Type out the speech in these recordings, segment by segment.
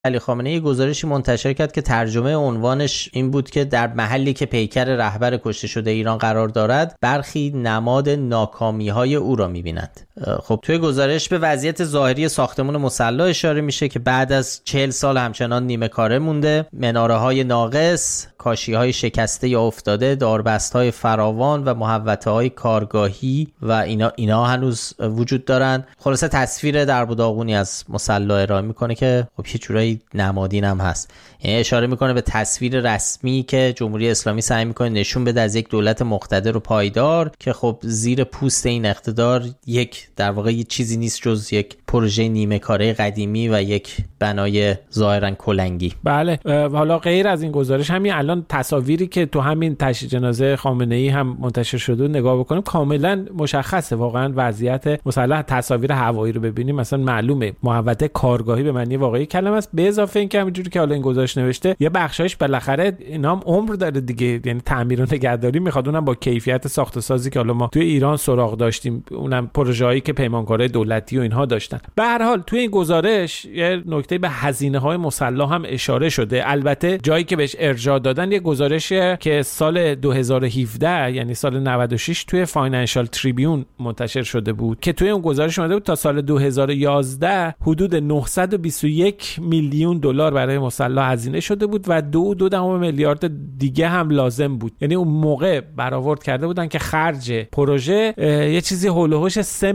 علی خامنه‌ای گزارشی منتشر کرد که ترجمه عنوانش این بود که در محلی که پیکر رهبر کشته شده ایران قرار دارد برخی نماد ناکامی‌های او را می‌بینند. خب توی گزارش به وضعیت ظاهری ساختمان مسلح اشاره میشه که بعد از 40 سال همچنان نیمه کاره مونده، مناره‌های ناقص، کاشی‌های شکسته یا افتاده، داربست‌های فراوان و محوطه‌های کارگاهی و اینا هنوز وجود دارن. خلاصه تصویر درب و داغونی از مسلح ارائه میکنه که خب یه جورایی نمادین هم هست. یعنی اشاره میکنه به تصویر رسمی که جمهوری اسلامی سعی میکنه نشون بده از یک دولت مقتدر و پایدار که خب زیر پوست این اقتدار یک در واقع یه چیزی نیست جز یک پروژه نیمه کاره قدیمی و یک بنای ظاهرا کلنگی. بله. حالا غیر از این گزارش همین الان تصاویری که تو همین تشییع جنازه خامنه‌ای هم منتشر شده نگاه بکنیم کاملا مشخصه واقعا وضعیت مسلح. تصاویر هوایی رو ببینیم مثلا معلومه محوطه کارگاهی به معنی واقعی کلمه است، به اضافه اینکه همینجوری که حالا این گزارش نوشته یه بخشایش بالاخره اینا هم عمر داره دیگه، یعنی تعمیر و نگهداری میخواد، اونم با کیفیت ساخت و سازی که حالا ما توی ایران سراغ داشتیم، اونم پروژه‌ای که پیمانکارای دولتی و اینها داشتن. به هر حال توی این گزارش یه نکته به هزینه‌های مسلح هم اشاره شده. البته جایی که بهش ارجاع دادن یه گزارشی که سال 2017 یعنی سال 96 توی فاینانشال تریبیون منتشر شده بود که توی اون گزارش اومده بود تا سال 2011 حدود 921 میلیون دلار برای مسلح هزینه شده بود و 2.2 میلیارد دیگه هم لازم بود. یعنی اون موقع برآورد کرده بودن که خرج پروژه یه چیزی هولوش 3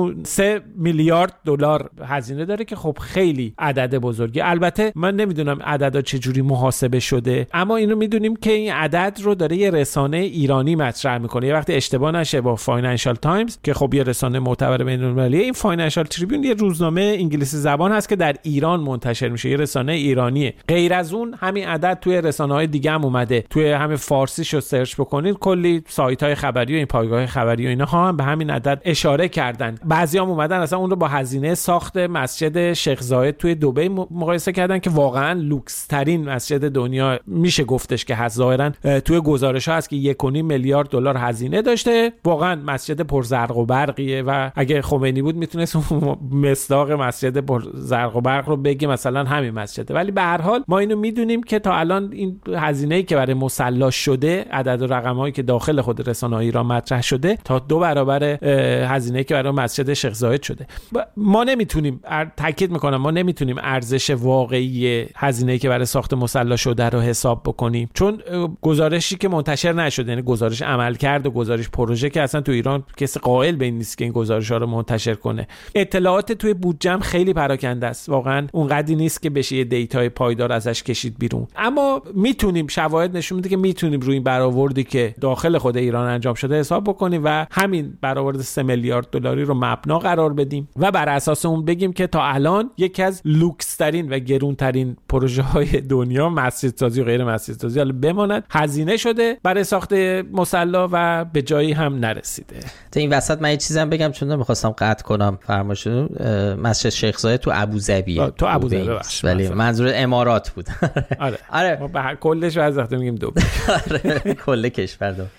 میلیارد دلار هزینه داره که خب خیلی عدد بزرگی. البته من نمیدونم عددا چجوری محاسبه شده، اما اینو میدونیم که این عدد رو داره یه رسانه ایرانی مطرح میکنه. یه وقتی اشتباه نشه با فاینانشال تایمز که خب یه رسانه معتبر بین‌المللیه، این فاینانشال تریبیون یه روزنامه انگلیسی زبان هست که در ایران منتشر میشه، یه رسانه ایرانیه. غیر از اون همین عدد توی رسانه‌های دیگه هم اومده. توی همین فارسیشو سرچ بکنید کلی سایت‌های خبری و این پایگاه خبری و اینا هم به همین عدد اشاره کردن. بعضیام اومدن اصلا اون رو با هزینه ساخت مسجد شیخ زاید توی دبی مقایسه کردن که واقعا لوکس ترین مسجد دنیا میشه گفتش که هست. ظاهرا توی گزارش‌ها هست که 1.5 میلیارد دلار هزینه داشته. واقعا مسجد پرزرق و برقیه و اگه خمینی بود میتونست مصداق مسجد پرزرق و برق رو بگه مثلا همین مسجده. ولی به هر حال ما اینو میدونیم که تا الان این هزینه‌ای که برای مسلح شده، عدد و رقم‌هایی که داخل خود رسانه‌های ایران مطرح شده تا 2 برابر هزینه‌ای که برای مسجد شیخ زاید شده. ما نمیتونیم، تاکید میکنم، ما نمیتونیم ارزش واقعی هزینه‌ای که برای ساخت مسلح شده رو حساب بکنیم، چون گزارشی که منتشر نشده، یعنی گزارش عملکرد و گزارش پروژه که اصلا تو ایران کسی قائل به این نیست که این گزارش‌ها رو منتشر کنه. اطلاعات توی بودجه خیلی پراکنده است، واقعا اونقدی نیست که بشه یه دیتای پایدار ازش کشید بیرون. اما میتونیم، شواهد نشون میده که میتونیم روی این برآوردی که داخل خود ایران انجام شده حساب بکنیم و همین برآورد 3 میلیارد دلاری رو مبنا قرار بدیم و بر اساس اون بگیم که تا الان یکی از لوکس ترین و گرون ترین پروژه های دنیا مسجدسازی و غیر مسجدسازی حالا بماند هزینه شده برای ساخت مسلح و به جایی هم نرسیده. تا این وسط من یه چیزم بگم چون نمیخواستم قطع کنم فرمایشتون. مسجد شیخ زاید تو ابوظبی، تو ابوظبی ولی منظور امارات بود. آره ما به کلش وقتی میگیم دبی. آره کل کشور دو.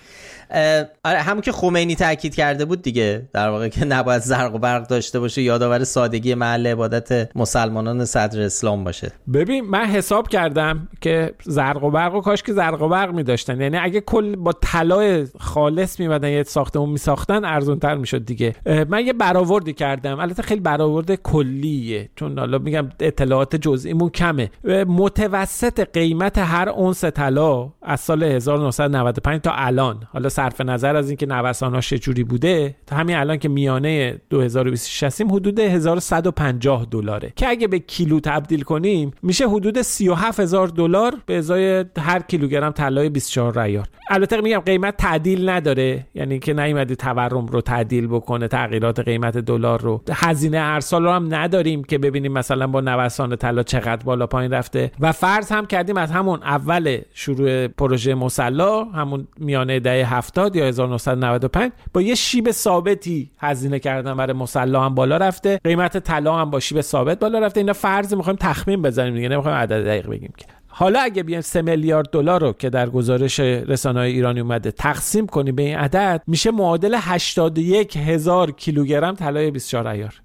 آره همون که خمینی تاکید کرده بود دیگه، در واقع که نباید زرق و برق داشته باشه، یادآور سادگی محل عبادت مسلمانان صدر اسلام باشه. ببین من حساب کردم که زرق و برق و کاش که زرق و برق می داشتن، یعنی اگه کل با طلای خالص میمدن یه ساختمون میساختن ارزان‌تر میشد دیگه. من یه برآوردی کردم، البته خیلی برآورد کلیه چون حالا میگم اطلاعات جزئیمون کمه. متوسط قیمت هر اونس طلا از سال 1995 تا الان، حالا صرف نظر از اینکه نوساناش چجوری بوده، تا همین الان که میانه 2026 هستیم حدود 1150 دلاره که اگه به کیلو تبدیل کنیم میشه حدود 37000 دلار به ازای هر کیلوگرم طلای 24 ریال. البته میگم قیمت تعدیل نداره، یعنی که نیومده تورم رو تعدیل بکنه، تغییرات قیمت دلار رو. هزینه هر سال رو هم نداریم که ببینیم مثلا با نوسان طلا چقدر بالا پایین رفته و فرض هم کردیم از همون اول شروع پروژه مسلح، همون میانه دهه 70 یا 1995 با یه شیب ثابتی هزینه کردن برای مسلح هم بالا رفته، قیمت طلا هم با شیب ثابت بالا رفته. اینا فرض می‌خوایم تخمین بزنیم دیگه، نمی‌خوایم عدد دقیق بگیم که. حالا اگه بیایم 3 میلیارد دلار رو که در گزارش رسانه‌های ایرانی اومده تقسیم کنیم به این عدد، میشه معادل 81000 کیلوگرم طلای 24 ایار.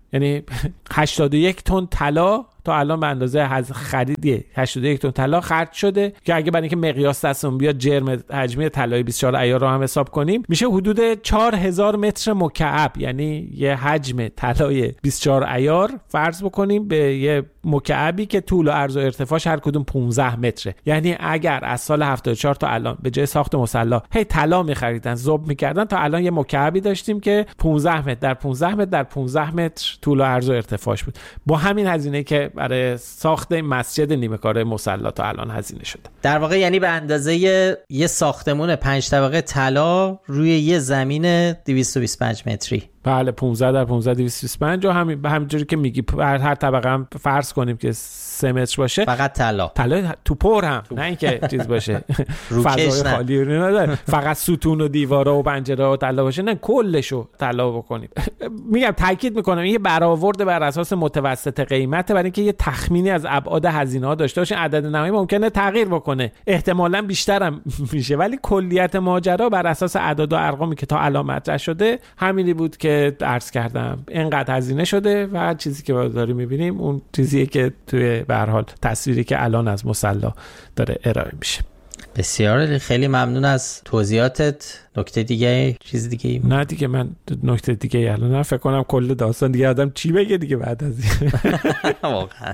یعنی 81 تن طلا تا الان به اندازه از خرید 81 تن طلا خرج شده که اگه برای اینکه مقیاس دستمون بیاد جرم حجمی طلای 24 عیار رو هم حساب کنیم میشه حدود 4000 متر مکعب، یعنی یه حجم طلای 24 عیار فرض بکنیم به یه مکعبی که طول و عرض و ارتفاعش هر کدوم 15 متره. یعنی اگر از سال 74 تا الان به جای ساخت مسلح هی طلا می‌خریدن ذوب می‌کردن تا الان یه مکعبی داشتیم که 15 متر در 15 متر در 15 متر طول و عرض و ارتفاعش بود. با همین هزینه که برای ساخت مسجد نیمه کاره مسلح تا الان هزینه شده. در واقع یعنی به اندازه یه ساختمون 5 طبقه طلا روی یه زمین 225 متری. بله 15 در 15 225 و همینجوری که میگی هر طبقه هم فرض کنیم که 3 متر باشه، فقط طلا تو پر هم نه اینکه چیز باشه فضای خالی نداره، فقط ستون و دیوارا و پنجره و طلا باشه، نه کلشو طلا بکنیم. میگم تاکید میکنم این برآورد بر اساس متوسط قیمته برای اینکه یه تخمینی از ابعاد هزینه ها داشته باشه. عدد نهایی ممکنه تغییر بکنه، احتمالاً بیشتر هم میشه، ولی کلیت ماجرا بر اساس اعداد و ارقامی که تا الان مطرح شده همینی بود که عرض کردم. اینقدر هزینه شده و چیزی که داریم میبینیم اون چیزیه که توی به هر حال تصویری که الان از مسلح داره ارائه میشه. بسیار خیلی ممنون از توضیحاتت. نکته دیگه چیز دیگه؟ نه دیگه من نکته دیگه الان فکر کنم کل داستان دیگه آدم چی بگه دیگه بعد از این. واقعا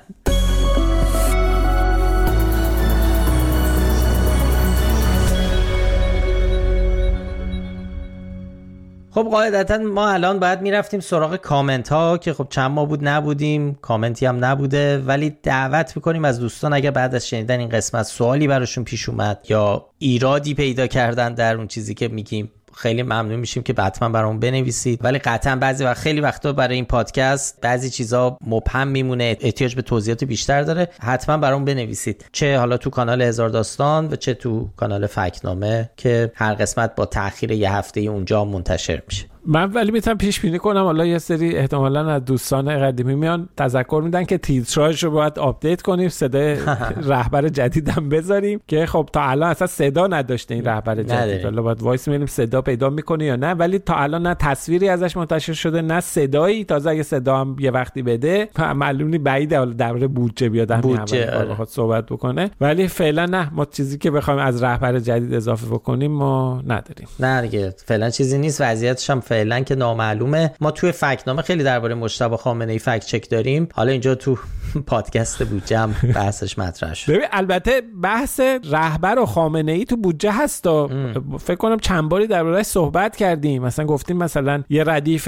خب قاعدتا ما الان باید میرفتیم سراغ کامنت ها که خب چند ماه بود نبودیم، کامنتی هم نبوده، ولی دعوت میکنیم از دوستان اگر بعد از شنیدن این قسمت سوالی براشون پیش اومد یا ایرادی پیدا کردن در اون چیزی که میگیم، خیلی ممنون میشیم که حتما برامون بنویسید. ولی قطعا بعضی وقت خیلی وقتا برای این پادکست بعضی چیزا مبهم میمونه، احتیاج به توضیحات بیشتر داره، حتما برامون بنویسید، چه حالا تو کانال هزار داستان و چه تو کانال فکتنامه که هر قسمت با تأخیر یه هفته اونجا منتشر میشه. من ولی میتونم پیش بینی کنم حالا یه سری احتمالاً از دوستان قدیمی میان تذکر میدن که تیتراژ رو باید آپدیت کنیم، صدای رهبر جدیدم بذاریم که خب تا الان اصلا صدا نداشته این رهبر جدید. حالا باید وایس میبینیم صدا پیدا میکنه یا نه، ولی تا الان نه تصویری ازش منتشر شده نه صدایی. تازه اگه صدا هم یه وقتی بده معلومی بعیده حالا درباره بودجه بیاد همین بخواد صحبت بکنه، ولی فعلا نه، ما چیزی که بخوایم از رهبر جدید اضافه بکنیم ما نداریم. نه دیگه فعلا چیزی نیست، وضعیتش هم فعلا که نامعلومه. ما توی فکتنامه خیلی درباره مجتبی خامنه‌ای فکت چک داریم، حالا اینجا تو پادکست بودجه هم بحثش مطرح شد. ببین البته بحث رهبر و خامنه‌ای تو بودجه هست، فکر کنم چند باری درباره‌اش صحبت کردیم، مثلا گفتیم مثلا یه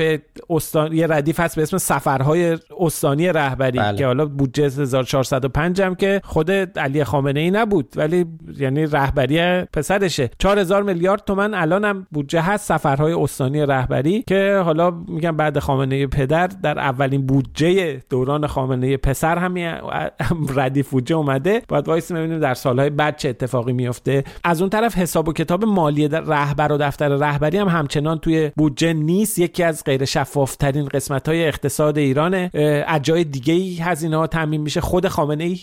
ردیف هست به اسم سفرهای استانی رهبری که حالا بودجه 1405 هم که خود علی خامنه‌ای نبود ولی یعنی رهبری پسرشه. 4000 میلیارد تومان الان هم بودجه هست سفرهای استانی رهبری که حالا میگم بعد خامنه‌ای پدر در اولین بودجه دوران خامنه‌ای پسر همین ردیف بودجه اومده. باید وایس ببینیم در سالهای بعد چه اتفاقی میفته. از اون طرف حساب و کتاب مالی رهبر و دفتر رهبری هم همچنان توی بودجه نیست. یکی از غیر شفافترین قسمت‌های اقتصاد ایرانه. از جای دیگه‌ای هزینه‌ها تامین میشه. خود خامنه‌ای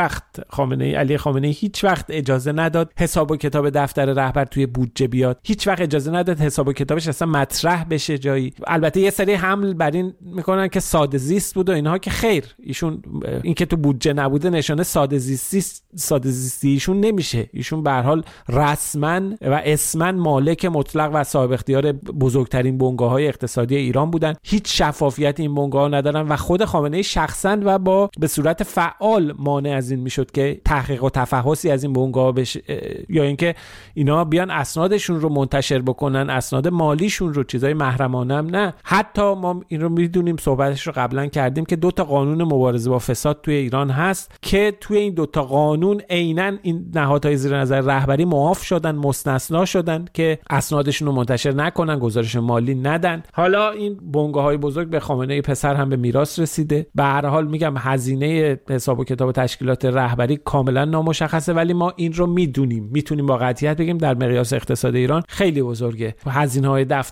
علی خامنه‌ای هیچ وقت اجازه نداد حساب و کتاب دفتر رهبر توی بودجه بیاد. هیچ وقت اجازه نداد حساب و کتابش اصلا مطرح بشه جایی. البته یه سری حمل بر این میکنن که ساده زیست بود و اینها، که خیر، ایشون این که تو بودجه نبوده نشانه ساده زیستی ایشون نمیشه. ایشون به هر حال رسما و اسما مالک مطلق و صاحب اختیار بزرگترین بنگاه‌های اقتصادی ایران بودن. هیچ شفافیت این بنگاه‌ها ندارن و خود خامنه‌ای شخصا و به صورت فعال مانع از این میشد که تحقیق و تفحصی از این بنگاه‌ها بشه یا اینکه اینا بیان اسنادشون رو منتشر بکنن، اسناد مالیشون رو، چیزای محرمانه هم نه. حتی ما این رو میدونیم، صحبتش رو قبلا کردیم که 2 تا قانون مبارزه با فساد توی ایران هست که توی این 2 تا قانون عیناً این نهادهای زیر نظر رهبری معاف شدن، مستثنا شدن که اسنادشون رو منتشر نکنن، گزارش مالی ندن. حالا این بنگاه‌های بزرگ به خامنه‌ای پسر هم به میراث رسیده. به هر حال میگم هزینه حساب و کتاب تشکیلات رهبری کاملا نامشخصه، ولی ما این رو میتونیم با قطعیت بگیم در مقیاس اقتصاد ایران خیلی بزرگه. هزینه‌های دفتر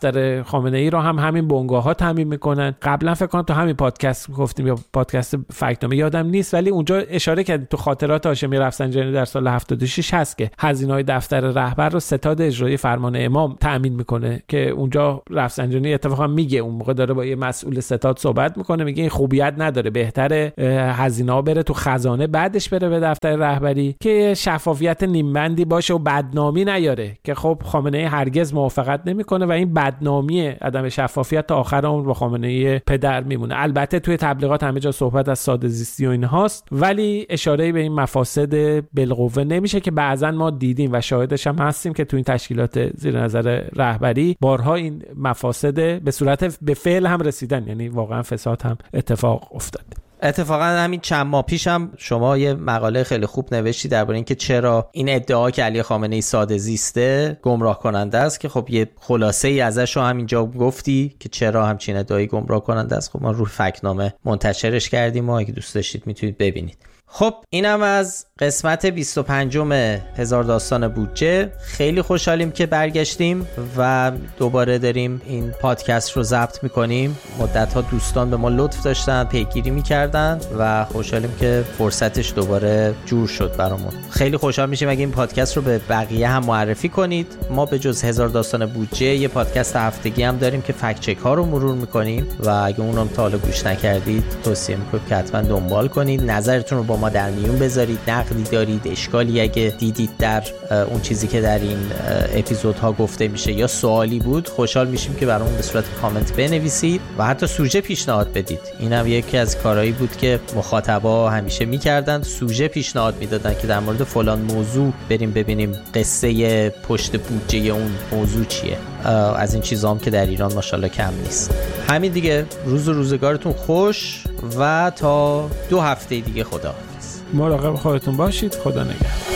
خامنه ای رو هم همین بنگاه‌ها تامین میکنن. قبلا فکر کنم تو همین پادکست گفتیم یا پادکست فکت‌نامه یادم نیست، ولی اونجا اشاره کردیم تو خاطرات هاشمی رفسنجانی در سال 76 هست که هزینه‌های دفتر رهبر رو ستاد اجرایی فرمان امام تامین میکنه، که اونجا رفسنجانی اتفاقا میگه اون موقع داره با یه مسئول ستاد صحبت میکنه، میگه این خوبیت نداره، بهتره هزینه‌ها بره تو خزانه بعدش بره به دفتر رهبری که شفافیت نیمبندی باشه و بدنامی نیاره، که خب خامنه ای هرگز موافقت نمیکنه و این بدنامی عدم شفافیت تا آخر عمر با خامنه ای پدر میمونه. البته توی تبلیغات همه جا صحبت از ساده زیستی و اینهاست، ولی اشاره به این مفاسد بالقوه نمیشه که بعضن ما دیدیم و شاهدش هم هستیم که تو این تشکیلات زیر نظر رهبری بارها این مفاسد به صورت به فعل هم رسیدن، یعنی واقعا فساد هم اتفاق افتاد. اتفاقا همین چند ماه پیش هم شما یه مقاله خیلی خوب نوشتی درباره اینکه چرا این ادعا که علی خامنه ای ساده زیسته گمراه کننده است، که خب یه خلاصه ای ازش رو همینجا گفتی که چرا همچین ادعایی گمراه کننده است. خب ما روی فکت‌نامه منتشرش کردیم و اگه دوست داشتید میتونید ببینید. خب اینم از قسمت 25 هزار داستان بودجه. خیلی خوشحالیم که برگشتیم و دوباره داریم این پادکست رو ضبط میکنیم. مدت‌ها دوستان به ما لطف داشتن، پیگیری میکردن و خوشحالیم که فرصتش دوباره جور شد برامون. خیلی خوشحال میشیم اگه این پادکست رو به بقیه هم معرفی کنید. ما به جز هزار داستان بودجه یه پادکست هفتگی هم داریم که فکت چک ها رو مرور میکنیم و اگه اونم تا حالا گوش نکردید توصیه میکنم که حتما دنبال کنید. نظرتون رو با ما در میون بذارید. نقدی دارید، اشکالی اگه دیدید در اون چیزی که در این اپیزودها گفته میشه یا سوالی بود، خوشحال میشیم که برامون به صورت کامنت بنویسید و حتی سوژه پیشنهاد بدید. اینم یکی از کارهایی بود که مخاطبا همیشه میکردن، سوژه پیشنهاد میدادن که در مورد فلان موضوع بریم ببینیم قصه پشت بودجه اون موضوع چیه. از این چیزا هم که در ایران ماشاءالله کم نیست. همین دیگه، روز و روزگارتون خوش و تا 2 هفته دیگه خداحافظ. مراقب خودتون باشید. خدا نگهدار.